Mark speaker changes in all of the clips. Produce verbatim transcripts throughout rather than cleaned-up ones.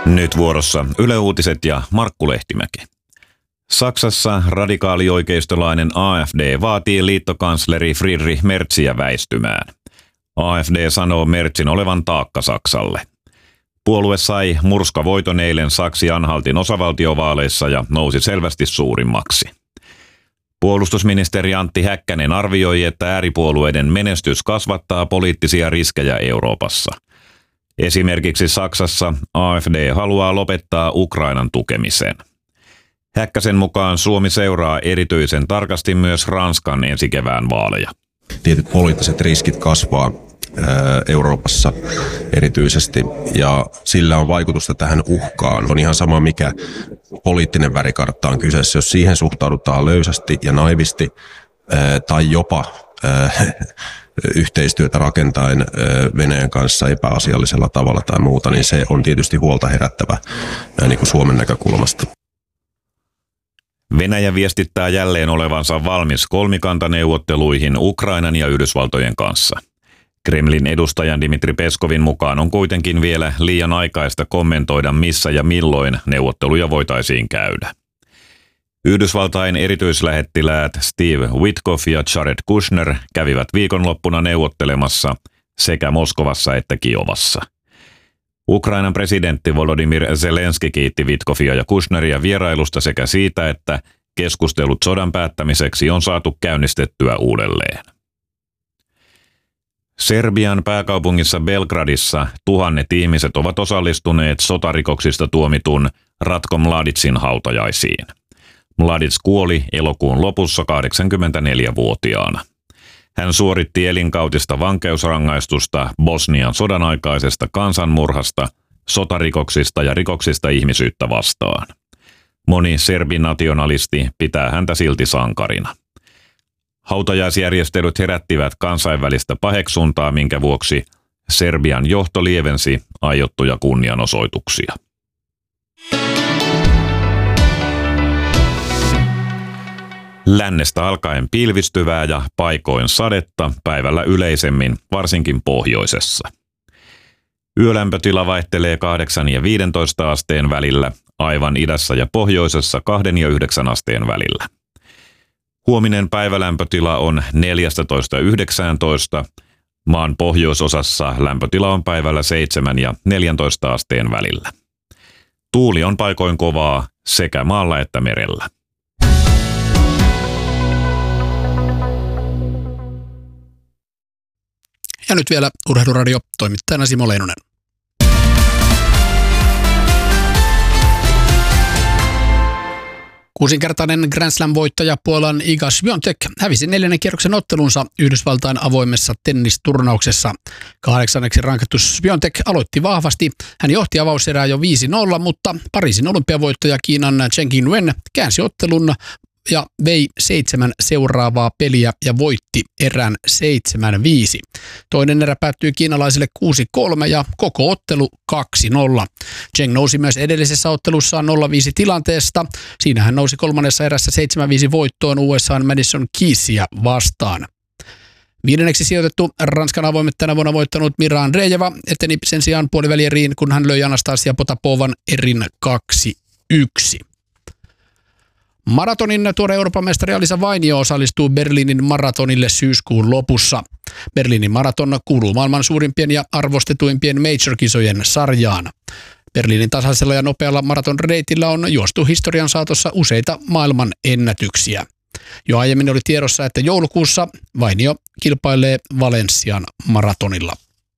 Speaker 1: Nyt vuorossa Yle Uutiset ja Markku Lehtimäki. Saksassa radikaalioikeistolainen A F D vaatii liittokansleri Friedrich Merziä väistymään. A F D sanoo Merzin olevan taakka Saksalle. Puolue sai murskavoiton eilen Saksi-Anhaltin osavaltiovaaleissa ja nousi selvästi suurimmaksi. Puolustusministeri Antti Häkkänen arvioi, että ääripuolueiden menestys kasvattaa poliittisia riskejä Euroopassa. Esimerkiksi Saksassa A F D haluaa lopettaa Ukrainan tukemisen. Häkkäsen mukaan Suomi seuraa erityisen tarkasti myös Ranskan ensikevään vaaleja.
Speaker 2: Tietyt poliittiset riskit kasvaa Euroopassa erityisesti ja sillä on vaikutusta tähän uhkaan. On ihan sama mikä poliittinen värikartta on kyseessä, jos siihen suhtaudutaan löysästi ja naivisti tai jopa yhteistyötä rakentaen Venäjän kanssa epäasiallisella tavalla tai muuta, niin se on tietysti huolta herättävä niin kuin Suomen näkökulmasta.
Speaker 1: Venäjä viestittää jälleen olevansa valmis kolmikantaneuvotteluihin Ukrainan ja Yhdysvaltojen kanssa. Kremlin edustajan Dmitri Peskovin mukaan on kuitenkin vielä liian aikaista kommentoida missä ja milloin neuvotteluja voitaisiin käydä. Yhdysvaltain erityislähettiläät Steve Witkoff ja Jared Kushner kävivät viikonloppuna neuvottelemassa sekä Moskovassa että Kiovassa. Ukrainan presidentti Volodymyr Zelenski kiitti Witkoffia ja Kushneria vierailusta sekä siitä, että keskustelut sodan päättämiseksi on saatu käynnistettyä uudelleen. Serbian pääkaupungissa Belgradissa tuhannet ihmiset ovat osallistuneet sotarikoksista tuomitun Ratko Mladicin hautajaisiin. Mladic kuoli elokuun lopussa kahdeksankymmentäneljävuotiaana. Hän suoritti elinkautista vankeusrangaistusta Bosnian sodan aikaisesta kansanmurhasta, sotarikoksista ja rikoksista ihmisyyttä vastaan. Moni serbinationalisti pitää häntä silti sankarina. Hautajaisjärjestelyt herättivät kansainvälistä paheksuntaa, minkä vuoksi Serbian johto lievensi aiottuja kunnianosoituksia. Lännestä alkaen pilvistyvää ja paikoin sadetta, päivällä yleisemmin, varsinkin pohjoisessa. Yölämpötila vaihtelee kahdeksan ja viidentoista asteen välillä, aivan idässä ja pohjoisessa kahden ja yhdeksän asteen välillä. Huominen päivälämpötila on neljätoista yhdeksäntoista, maan pohjoisosassa lämpötila on päivällä seitsemän ja neljäntoista asteen välillä. Tuuli on paikoin kovaa sekä maalla että merellä.
Speaker 3: Ja nyt vielä Urheiluradio, toimittajana Simo Leinonen. Kuusinkertainen Grand Slam-voittaja Puolan Iga Świątek hävisi neljännen kierroksen ottelunsa Yhdysvaltain avoimessa tennisturnauksessa. Kahdeksanneksi rankattu Świątek aloitti vahvasti. Hän johti avauserää jo viisi nolla, mutta Pariisin olympiavoittaja Kiinan Chen Qinwen käänsi ottelun ja vei seitsemän seuraavaa peliä ja voitti erän seitsemän viisi. Toinen erä päättyi kiinalaisille kuusi kolme ja koko ottelu kaksi nolla. Cheng nousi myös edellisessä ottelussaan nolla viisi tilanteesta. Siinä hän nousi kolmannessa erässä seitsemän viisi voittoon U S A:n Madison Keysia vastaan. Viidenneksi sijoitettu Ranskan avoimet tänä vuonna voittanut Mira Andreeva eteni sen sijaan puolivälieriin, kun hän löi Anastasia Potapovan erin kaksi yksi. Maratonin tuore Euroopan mestari Alisa Vainio osallistuu Berliinin maratonille syyskuun lopussa. Berliinin maraton kuuluu maailman suurimpien ja arvostetuimpien major-kisojen sarjaan. Berliinin tasaisella ja nopealla maratonreitillä on juostu historian saatossa useita maailman ennätyksiä. Jo aiemmin oli tiedossa, että joulukuussa Vainio kilpailee Valenssian maratonilla.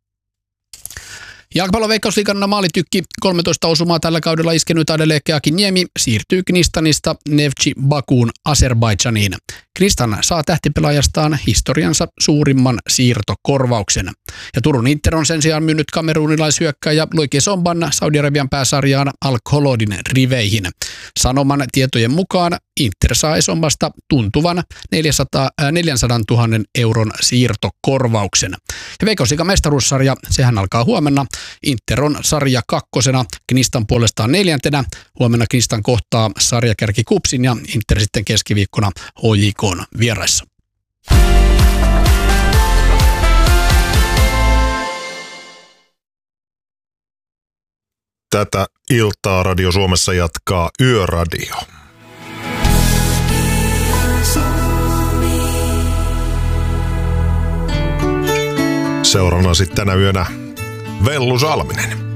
Speaker 3: Jalkapallon Veikkausliigan maalitykki kolmetoista osumaa tällä kaudella iskenyt Adeleke Akiniemi siirtyy Knistanista Neftchi Bakuun Azerbaidžaniin. Knistan saa tähtipelaajastaan historiansa suurimman siirtokorvauksen. Ja Turun Inter on sen sijaan myynyt kamerunilaishyökkääjä Loike Somban Saudi-Arabian pääsarjaan Al-Kholodin riveihin. Sanoman tietojen mukaan Inter saa Esombasta tuntuvan neljänsadantuhannen euron siirtokorvauksen. Ja Veikkausliigan mestaruussarja, sehän alkaa huomenna. Inter on sarja kakkosena, Knistan puolestaan neljäntenä. Huomenna Knistan kohtaa sarjakärki Kupsin ja Inter sitten keskiviikkona H J K:n vieraissa.
Speaker 4: Tätä iltaa. Radio Suomessa jatkaa Yöradio. Seurana sitten tänä yönä Vellu Salminen.